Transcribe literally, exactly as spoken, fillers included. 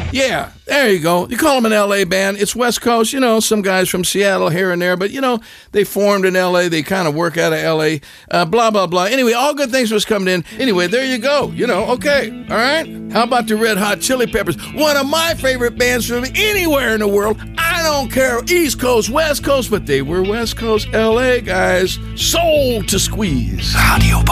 Yeah, there you go. You call them an L A band. It's West Coast. You know, some guys from Seattle here and there, but, you know, they formed in L A. They kind of work out of L A. Uh, blah, blah, blah. Anyway, all good things was coming in. Anyway, there you go. You know, okay. All right. How about the Red Hot Chili Peppers? One of my favorite bands from anywhere in the world. I don't care, East Coast, West Coast, but they were West Coast L A guys. Soul to squeeze. Radio